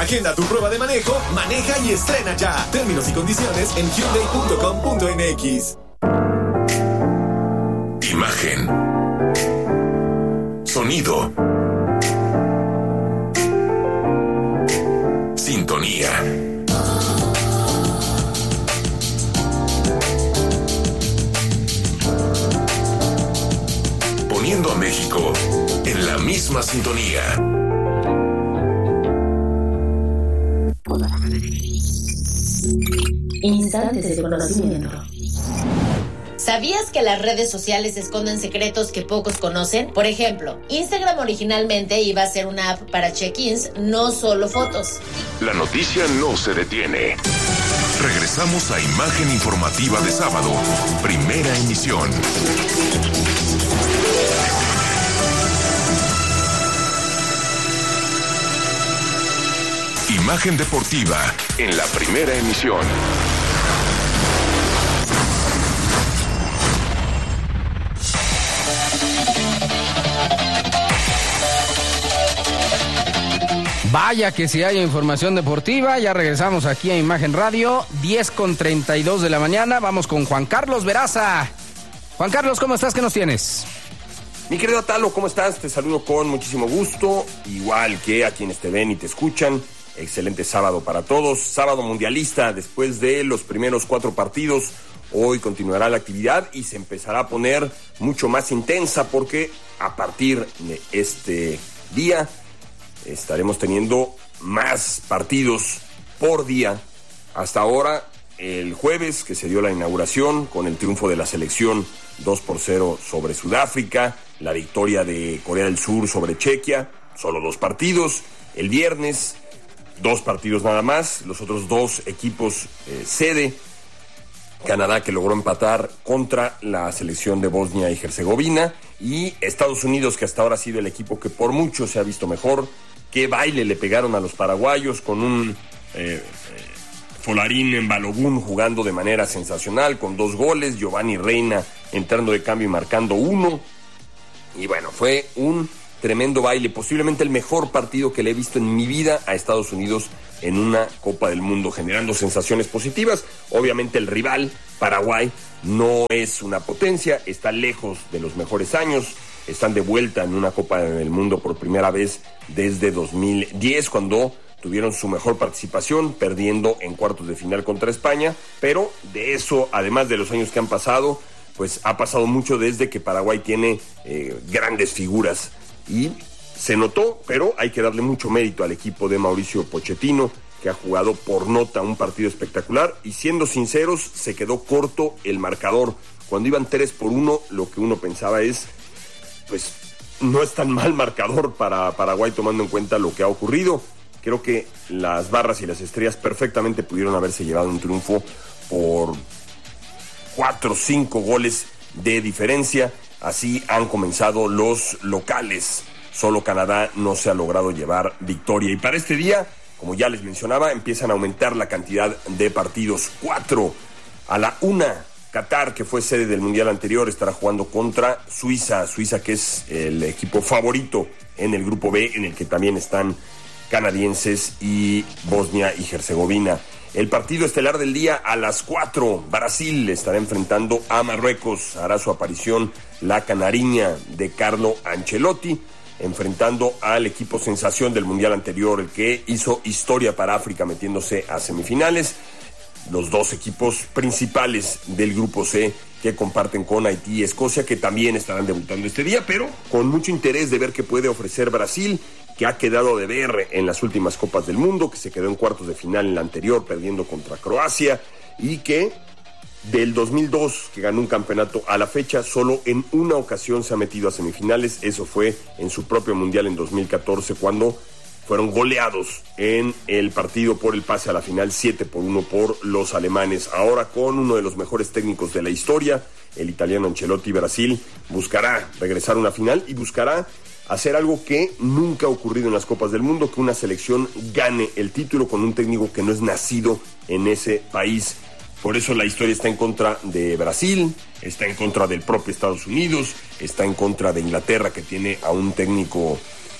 Agenda tu prueba de manejo, maneja y estrena ya. Términos y condiciones en Hyundai.com.mx. Imagen. Sonido. Sintonía. Poniendo a México en la misma sintonía. Instantes de conocimiento. ¿Sabías que las redes sociales esconden secretos que pocos conocen? Por ejemplo, Instagram originalmente iba a ser una app para check-ins, no solo fotos. La noticia no se detiene. Regresamos a Imagen Informativa de sábado, primera emisión. Imagen deportiva en la primera emisión. Vaya que si hay información deportiva, ya regresamos aquí a Imagen Radio, 10:32 de la mañana, vamos con Juan Carlos Veraza. Juan Carlos, ¿cómo estás? ¿Qué nos tienes? Mi querido Talo, ¿cómo estás? Te saludo con muchísimo gusto, igual que a quienes te ven y te escuchan. Excelente sábado para todos, sábado mundialista, después de los primeros 4 partidos, hoy continuará la actividad y se empezará a poner mucho más intensa porque a partir de este día estaremos teniendo más partidos por día. Hasta ahora, el jueves que se dio la inauguración con el triunfo de la selección 2-0 sobre Sudáfrica, la victoria de Corea del Sur sobre Chequia, solo 2 partidos. El viernes, 2 partidos nada más, los otros 2 equipos sede. Canadá, que logró empatar contra la selección de Bosnia y Herzegovina, y Estados Unidos, que hasta ahora ha sido el equipo que por mucho se ha visto mejor. Qué baile le pegaron a los paraguayos con un Folarín en Balogun jugando de manera sensacional con 2 goles, Giovanni Reina entrando de cambio y marcando 1. Y bueno, fue un tremendo baile, posiblemente el mejor partido que le he visto en mi vida a Estados Unidos en una Copa del Mundo, generando sensaciones positivas. Obviamente el rival, Paraguay, no es una potencia, está lejos de los mejores años. Están de vuelta en una Copa del Mundo por primera vez desde 2010, cuando tuvieron su mejor participación, perdiendo en cuartos de final contra España. Pero de eso, además de los años que han pasado, pues ha pasado mucho desde que Paraguay tiene grandes figuras. Y se notó, pero hay que darle mucho mérito al equipo de Mauricio Pochettino, que ha jugado por nota un partido espectacular. Y siendo sinceros, se quedó corto el marcador. Cuando iban 3-1, lo que uno pensaba es, pues no es tan mal marcador para Paraguay tomando en cuenta lo que ha ocurrido. Creo que las barras y las estrellas perfectamente pudieron haberse llevado un triunfo por 4 o 5 goles de diferencia. Así han comenzado los locales. Solo Canadá no se ha logrado llevar victoria. Y para este día, como ya les mencionaba, empiezan a aumentar la cantidad de partidos. 4 a la 1. Qatar, que fue sede del Mundial anterior, estará jugando contra Suiza. Suiza, que es el equipo favorito en el grupo B, en el que también están canadienses y Bosnia y Herzegovina. El partido estelar del día a las 4. Brasil estará enfrentando a Marruecos. Hará su aparición la canariña de Carlo Ancelotti, enfrentando al equipo sensación del Mundial anterior, el que hizo historia para África metiéndose a semifinales. Los 2 equipos principales del grupo C, que comparten con Haití y Escocia, que también estarán debutando este día, pero con mucho interés de ver qué puede ofrecer Brasil, que ha quedado de ver en las últimas Copas del Mundo, que se quedó en cuartos de final en la anterior, perdiendo contra Croacia, y que del 2002, que ganó un campeonato a la fecha, solo en una ocasión se ha metido a semifinales. Eso fue en su propio Mundial en 2014, cuando fueron goleados en el partido por el pase a la final 7-1 por los alemanes. Ahora, con uno de los mejores técnicos de la historia, el italiano Ancelotti, Brasil buscará regresar a una final y buscará hacer algo que nunca ha ocurrido en las Copas del Mundo, que una selección gane el título con un técnico que no es nacido en ese país. Por eso la historia está en contra de Brasil, está en contra del propio Estados Unidos, está en contra de Inglaterra, que tiene a un técnico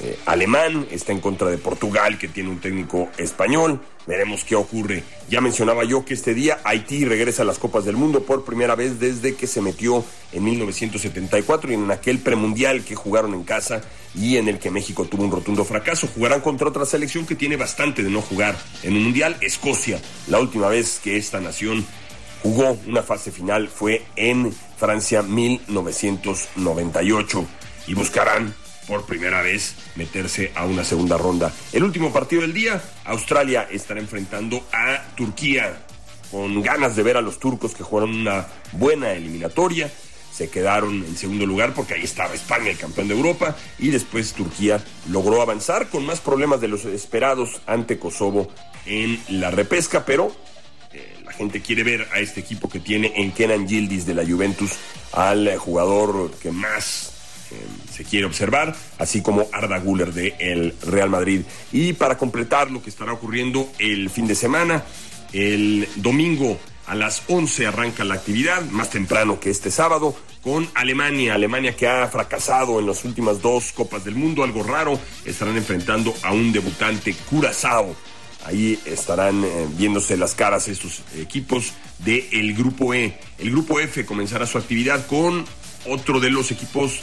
alemán, está en contra de Portugal, que tiene un técnico español. Veremos qué ocurre. Ya mencionaba yo que este día Haití regresa a las Copas del Mundo por primera vez desde que se metió en 1974 y en aquel premundial que jugaron en casa y en el que México tuvo un rotundo fracaso. Jugarán contra otra selección que tiene bastante de no jugar en un mundial, Escocia. La última vez que esta nación jugó una fase final fue en Francia 1998 y buscarán por primera vez meterse a una segunda ronda. El último partido del día, Australia estará enfrentando a Turquía, con ganas de ver a los turcos que jugaron una buena eliminatoria. Se quedaron en segundo lugar porque ahí estaba España, el campeón de Europa, y después Turquía logró avanzar con más problemas de los esperados ante Kosovo en la repesca, pero la gente quiere ver a este equipo que tiene en Kenan Yildiz de la Juventus al jugador que más se quiere observar, así como Arda Güler de el Real Madrid. Y para completar lo que estará ocurriendo el fin de semana, el domingo a las 11 arranca la actividad, más temprano que este sábado, con Alemania que ha fracasado en las últimas 2 Copas del Mundo, algo raro. Estarán enfrentando a un debutante, Curazao. Ahí estarán viéndose las caras estos equipos del Grupo E. El Grupo F comenzará su actividad con otro de los equipos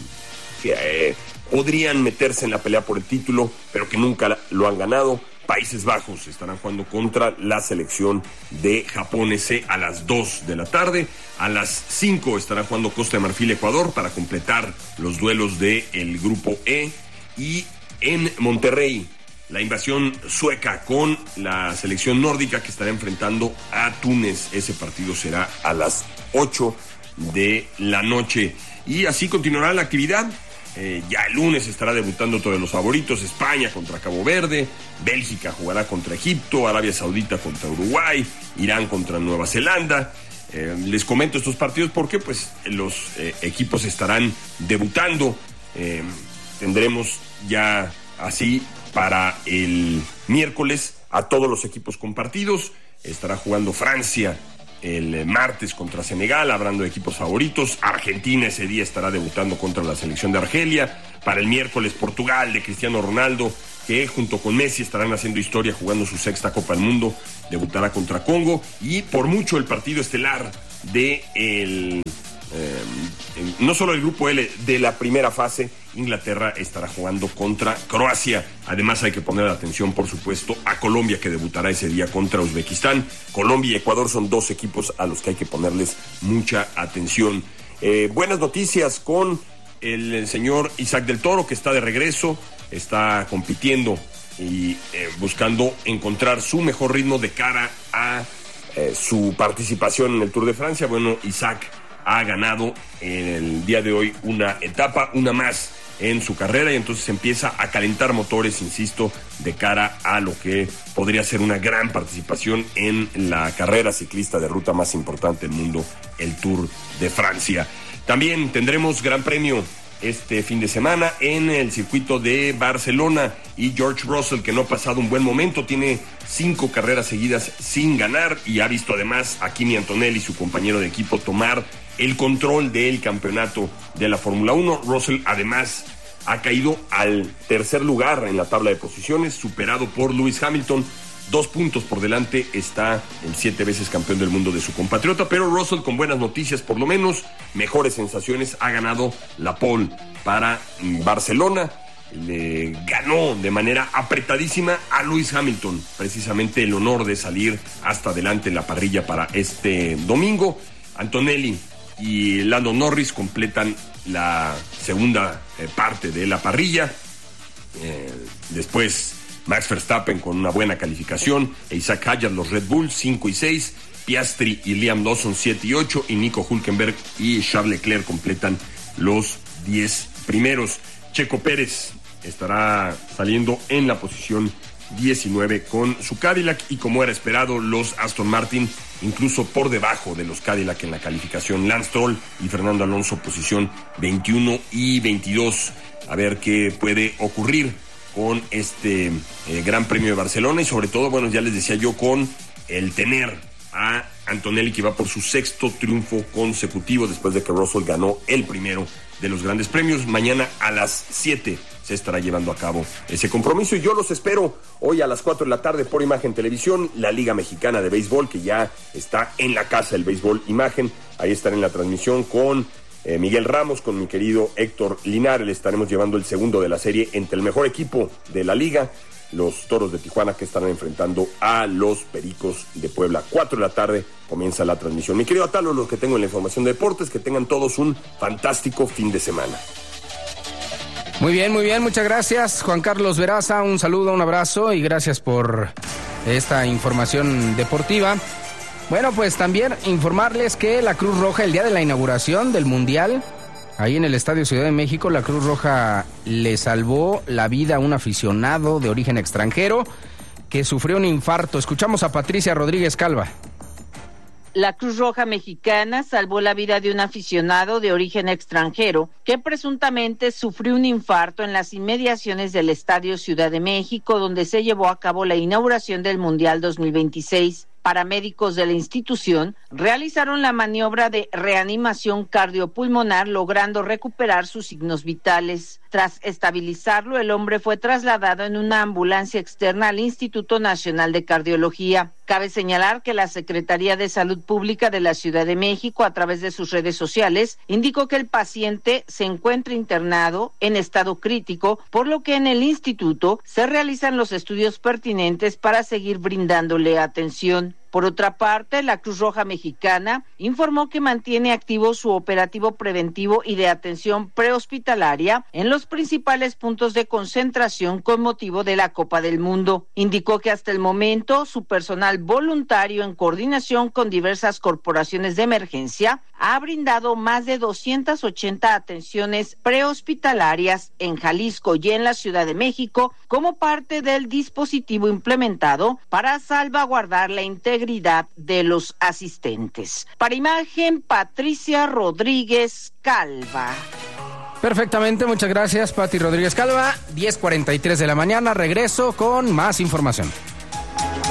que podrían meterse en la pelea por el título, pero que nunca lo han ganado. Países Bajos estarán jugando contra la selección de Japón ese a las 2 de la tarde. A las 5 estarán jugando Costa de Marfil, Ecuador, para completar los duelos del Grupo E. Y en Monterrey, la invasión sueca con la selección nórdica que estará enfrentando a Túnez. Ese partido será a las 8 de la noche. Y así continuará la actividad. Ya el lunes estará debutando todos los favoritos: España contra Cabo Verde, Bélgica jugará contra Egipto, Arabia Saudita contra Uruguay, Irán contra Nueva Zelanda. Les comento estos partidos porque pues los equipos estarán debutando. Tendremos ya así para el miércoles a todos los equipos compartidos. Estará jugando Francia el martes contra Senegal, hablando de equipos favoritos. Argentina ese día estará debutando contra la selección de Argelia. Para el miércoles, Portugal de Cristiano Ronaldo, que junto con Messi estarán haciendo historia jugando su 6ª Copa del Mundo, debutará contra Congo. Y por mucho el partido estelar de no solo el Grupo L, de la primera fase, Inglaterra estará jugando contra Croacia. Además hay que poner atención, por supuesto, a Colombia, que debutará ese día contra Uzbekistán. Colombia y Ecuador son 2 equipos a los que hay que ponerles mucha atención. Buenas noticias con el señor Isaac del Toro, que está de regreso, está compitiendo y buscando encontrar su mejor ritmo de cara a su participación en el Tour de Francia. Bueno, Isaac ha ganado en el día de hoy una etapa, una más en su carrera, y entonces empieza a calentar motores, insisto, de cara a lo que podría ser una gran participación en la carrera ciclista de ruta más importante del mundo, el Tour de Francia. También tendremos Gran Premio este fin de semana en el circuito de Barcelona, y George Russell, que no ha pasado un buen momento, tiene 5 carreras seguidas sin ganar y ha visto además a Kimi Antonelli, su compañero de equipo, tomar el control del campeonato de la Fórmula 1. Russell además ha caído al 3er lugar en la tabla de posiciones, superado por Lewis Hamilton. 2 puntos por delante está el 7 veces campeón del mundo de su compatriota, pero Russell con buenas noticias, por lo menos mejores sensaciones, ha ganado la pole para Barcelona. Le ganó de manera apretadísima a Lewis Hamilton, precisamente el honor de salir hasta adelante en la parrilla para este domingo. Antonelli y Lando Norris completan la segunda parte de la parrilla. Después Max Verstappen con una buena calificación, Isaac Hadjar, los Red Bull 5 y 6, Piastri y Liam Lawson 7 y 8, y Nico Hülkenberg y Charles Leclerc completan los 10 primeros. Checo Pérez estará saliendo en la posición 19 con su Cadillac, y como era esperado, los Aston Martin incluso por debajo de los Cadillac en la calificación. Lance Stroll y Fernando Alonso posición 21 y 22. A ver qué puede ocurrir con este Gran Premio de Barcelona, y sobre todo, bueno, ya les decía yo, con el tener a Antonelli, que va por su 6º triunfo consecutivo después de que Russell ganó el primero de los grandes premios. Mañana a las 7 se estará llevando a cabo ese compromiso y yo los espero hoy a las 4 de la tarde por Imagen Televisión, la Liga Mexicana de Béisbol, que ya está en la casa del béisbol Imagen. Ahí estaré en la transmisión con Miguel Ramos, con mi querido Héctor Linares. Le estaremos llevando el segundo de la serie entre el mejor equipo de la liga, los Toros de Tijuana, que estarán enfrentando a los Pericos de Puebla. 4 de la tarde comienza la transmisión. Mi querido Atalo, lo que tengo en la información de deportes, que tengan todos un fantástico fin de semana. Muy bien, muchas gracias, Juan Carlos Veraza, un saludo, un abrazo y gracias por esta información deportiva. Bueno, pues también informarles que la Cruz Roja, el día de la inauguración del Mundial, ahí en el Estadio Ciudad de México, la Cruz Roja le salvó la vida a un aficionado de origen extranjero que sufrió un infarto. Escuchamos a Patricia Rodríguez Calva. La Cruz Roja Mexicana salvó la vida de un aficionado de origen extranjero que presuntamente sufrió un infarto en las inmediaciones del Estadio Ciudad de México, donde se llevó a cabo la inauguración del Mundial 2026. Paramédicos de la institución realizaron la maniobra de reanimación cardiopulmonar, logrando recuperar sus signos vitales. Tras estabilizarlo, el hombre fue trasladado en una ambulancia externa al Instituto Nacional de Cardiología. Cabe señalar que la Secretaría de Salud Pública de la Ciudad de México, a través de sus redes sociales, indicó que el paciente se encuentra internado en estado crítico, por lo que en el instituto se realizan los estudios pertinentes para seguir brindándole atención. Por otra parte, la Cruz Roja Mexicana informó que mantiene activo su operativo preventivo y de atención prehospitalaria en los principales puntos de concentración con motivo de la Copa del Mundo. Indicó que hasta el momento su personal voluntario, en coordinación con diversas corporaciones de emergencia, ha brindado más de 280 atenciones prehospitalarias en Jalisco y en la Ciudad de México como parte del dispositivo implementado para salvaguardar la integridad de los asistentes. Para Imagen, Patricia Rodríguez Calva. Perfectamente, muchas gracias, Pati Rodríguez Calva. 10:43 de la mañana, regreso con más información.